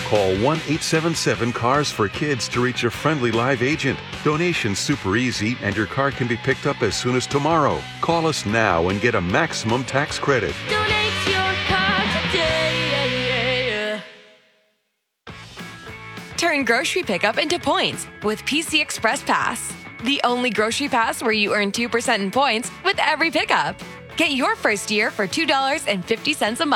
Call 1-877-CARS-FOR-KIDS to reach a friendly live agent. Donation's super easy, and your car can be picked up as soon as tomorrow. Call us now and get a maximum tax credit. Donate your car today. Turn grocery pickup into points with PC Express Pass. The only grocery pass where you earn 2% in points with every pickup. Get your first year for $2.50 a month.